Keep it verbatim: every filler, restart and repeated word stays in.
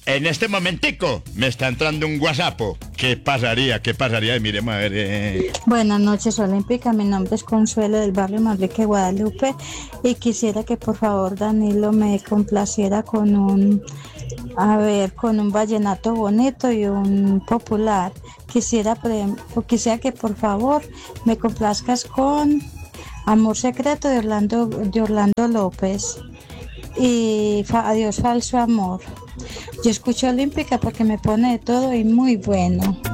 En este momentico me está entrando un WhatsApp. ¿Qué pasaría? ¿Qué pasaría? Miremos a ver. Eh. Buenas noches, Olímpica. Mi nombre es Consuelo del barrio Manrique, Guadalupe. Y quisiera que por favor Danilo me complaciera con un, a ver, con un vallenato bonito y un popular. Quisiera, quisiera que por favor me complazcas con Amor Secreto de Orlando, de Orlando López. Y fa, Adiós Falso Amor. Yo escucho Olímpica porque me pone de todo y muy bueno.